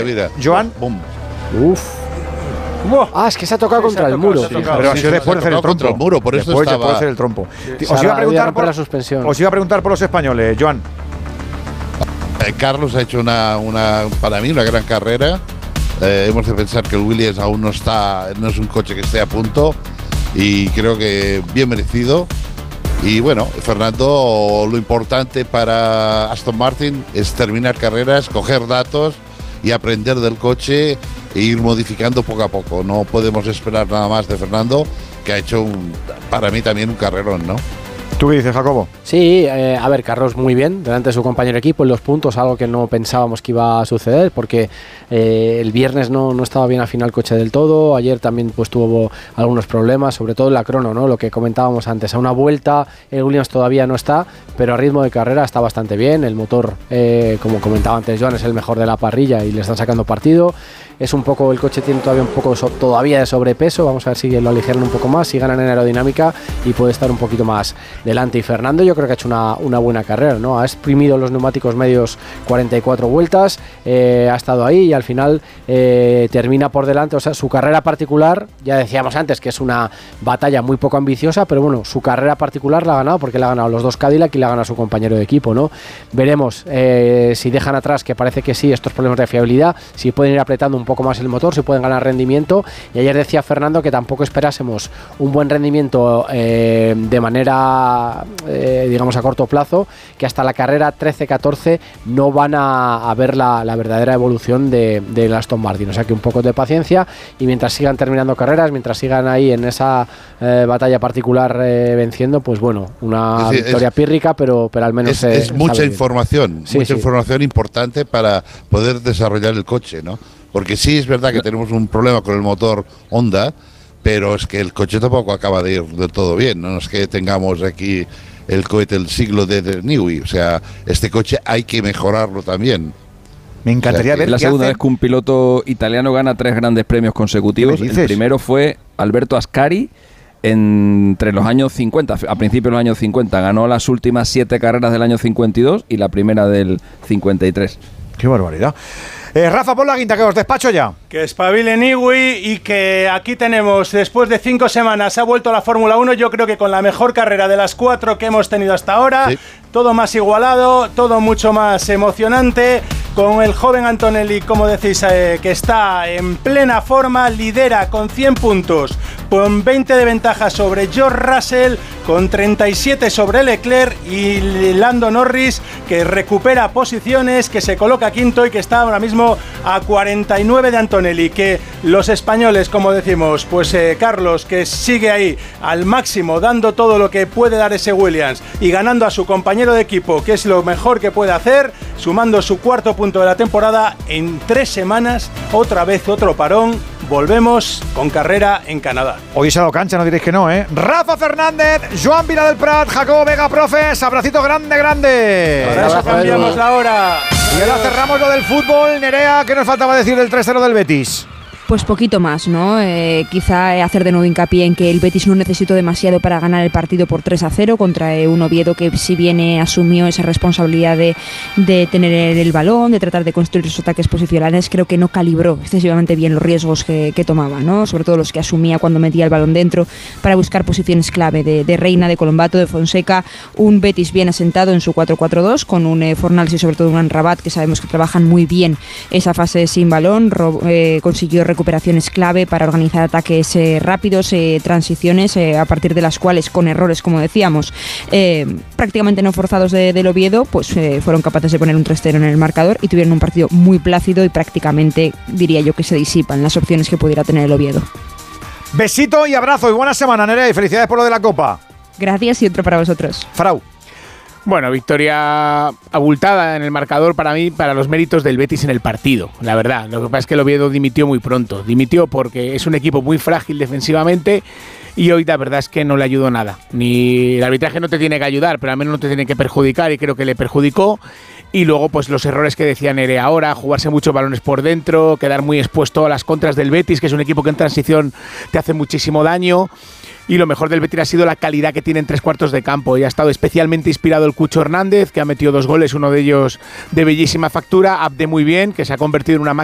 vida. Joan. Bum. Uf. Es que se ha tocado contra el muro. Pero ha sido después de hacer el trompo. Contra el muro, por eso después estaba... de hacer el trompo. Sí. Os iba a preguntar por la suspensión. Os iba a preguntar por los españoles, Joan. Carlos ha hecho para mí una gran carrera. Hemos de pensar que el Williams aún no es un coche que esté a punto y creo que bien merecido. Y bueno, Fernando, lo importante para Aston Martin es terminar carreras, coger datos y aprender del coche e ir modificando poco a poco. No podemos esperar nada más de Fernando, que ha hecho para mí también un carrerón, ¿no? ¿Tú qué dices, Jacobo? Sí, a ver, Carlos muy bien, delante de su compañero de equipo en los puntos, algo que no pensábamos que iba a suceder, porque el viernes no estaba bien al final el coche del todo, ayer también pues tuvo algunos problemas, sobre todo en la crono, ¿no? Lo que comentábamos antes, a una vuelta el Williams todavía no está, pero a ritmo de carrera está bastante bien, el motor, como comentaba antes Joan, es el mejor de la parrilla y le están sacando partido. Es un poco, el coche tiene todavía un poco todavía de sobrepeso, vamos a ver si lo aligeran un poco más, si ganan en aerodinámica y puede estar un poquito más delante. Y Fernando yo creo que ha hecho una buena carrera, ¿no? Ha exprimido los neumáticos medios 44 vueltas, ha estado ahí y al final termina por delante. O sea, su carrera particular, ya decíamos antes que es una batalla muy poco ambiciosa, pero bueno, su carrera particular la ha ganado porque le ha ganado los dos Cadillac y le ha ganado a su compañero de equipo, ¿no? Veremos si dejan atrás, que parece que sí, estos problemas de fiabilidad, si pueden ir apretando un poco más el motor, si pueden ganar rendimiento. Y ayer decía Fernando que tampoco esperásemos un buen rendimiento de manera digamos a corto plazo, que hasta la carrera 13-14 no van a ver la verdadera evolución del Aston Martin, o sea que un poco de paciencia y mientras sigan terminando carreras, mientras sigan ahí en esa batalla particular venciendo, pues bueno, una victoria pírrica, pero al menos es mucha información, información importante para poder desarrollar el coche, ¿no? Porque sí es verdad que tenemos un problema con el motor Honda, pero es que el coche tampoco acaba de ir del todo bien. No es que tengamos aquí el cohete del siglo de Newey. O sea, este coche hay que mejorarlo también. Me encantaría ver. Es la segunda vez que un piloto italiano gana 3 grandes premios consecutivos. El primero fue Alberto Ascari entre los años 50, a principios de los años 50. Ganó las últimas 7 carreras del año 52 y la primera del 53. ¡Qué barbaridad! Rafa, pon la guinda, que os despacho ya. Que espabile Newey y que aquí tenemos, después de 5 semanas, ha vuelto a la Fórmula 1, yo creo que con la mejor carrera de las 4 que hemos tenido hasta ahora. Sí. Todo más igualado, todo mucho más emocionante, con el joven Antonelli, como decís, que está en plena forma, lidera con 100 puntos, con 20 de ventaja sobre George Russell, con 37 sobre Leclerc y Lando Norris, que recupera posiciones, que se coloca quinto y que está ahora mismo a 49 de Antonelli. Que los españoles, como decimos, pues Carlos, que sigue ahí al máximo, dando todo lo que puede dar ese Williams y ganando a su compañero de equipo, que es lo mejor que puede hacer, sumando su 4º punto de la temporada en 3 semanas, otra vez otro parón. Volvemos con carrera en Canadá. Hoy se ha dado cancha, no diréis que no, ¿eh? Rafa Fernández, Joan Vila del Prat, Jacobo Vega, profes, abracito grande. Para eso cambiamos la hora. Y ahora cerramos lo del fútbol. Nerea, ¿qué nos faltaba decir del 3-0 del Betis? Pues poquito más, ¿no? Quizá hacer de nuevo hincapié en que el Betis no necesitó demasiado para ganar el partido por 3-0 contra un Oviedo que, si bien asumió esa responsabilidad de tener el balón, de tratar de construir sus ataques posicionales, creo que no calibró excesivamente bien los riesgos que tomaba, ¿no? Sobre todo los que asumía cuando metía el balón dentro para buscar posiciones clave de Reina, de Colombato, de Fonseca. Un Betis bien asentado en su 4-4-2 con un Fornals y sobre todo un Rabat, que sabemos que trabajan muy bien esa fase sin balón. Consiguió recuperaciones clave para organizar ataques rápidos, transiciones a partir de las cuales, con errores, como decíamos, prácticamente no forzados del Oviedo, pues fueron capaces de poner un 3-0 en el marcador y tuvieron un partido muy plácido y prácticamente, diría yo, que se disipan las opciones que pudiera tener el Oviedo. Besito y abrazo y buena semana, Nerea, y felicidades por lo de la Copa. Gracias y otro para vosotros. Frau. Bueno, victoria abultada en el marcador para mí, para los méritos del Betis en el partido, la verdad. Lo que pasa es que el Oviedo dimitió muy pronto. Dimitió porque es un equipo muy frágil defensivamente y hoy la verdad es que no le ayudó nada. Ni el arbitraje no te tiene que ayudar, pero al menos no te tiene que perjudicar y creo que le perjudicó. Y luego pues los errores que decía Nere ahora, jugarse muchos balones por dentro, quedar muy expuesto a las contras del Betis, que es un equipo que en transición te hace muchísimo daño. Y lo mejor del Betis ha sido la calidad que tiene en 3 cuartos de campo. Y ha estado especialmente inspirado el Cucho Hernández, que ha metido 2 goles, uno de ellos de bellísima factura. Abde muy bien, que se ha convertido en una máquina